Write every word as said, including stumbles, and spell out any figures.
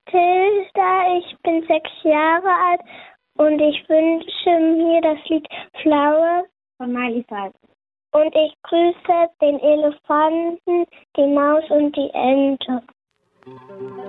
Mathilda, ich bin sechs Jahre alt und ich wünsche mir das Lied Flower von Miley Cyrus. Und ich grüße den Elefanten, die Maus und die Ente.